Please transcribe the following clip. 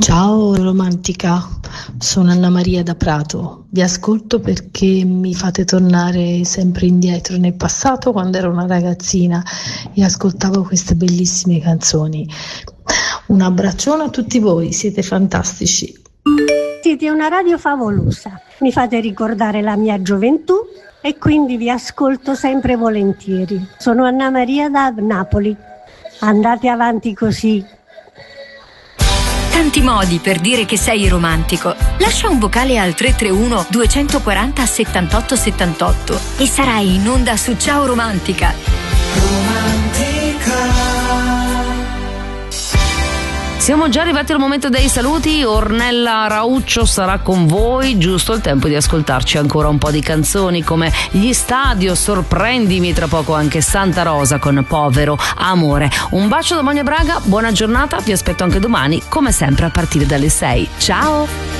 Ciao romantica, sono Anna Maria da Prato. Vi ascolto perché mi fate tornare sempre indietro nel passato quando ero una ragazzina e ascoltavo queste bellissime canzoni. Un abbraccione a tutti voi, siete fantastici. Siete una radio favolosa, mi fate ricordare la mia gioventù e quindi vi ascolto sempre volentieri. Sono Anna Maria da Napoli. Andate avanti così. Tanti modi per dire che sei romantico. Lascia un vocale al 331 240 78 78 e sarai in onda su Ciao Romantica. Siamo già arrivati al momento dei saluti. Ornella Rauccio sarà con voi, giusto il tempo di ascoltarci ancora un po' di canzoni come Gli Stadio, Sorprendimi, tra poco anche Santa Rosa con Povero Amore. Un bacio da Monia Braga, buona giornata, vi aspetto anche domani come sempre a partire dalle 6. Ciao!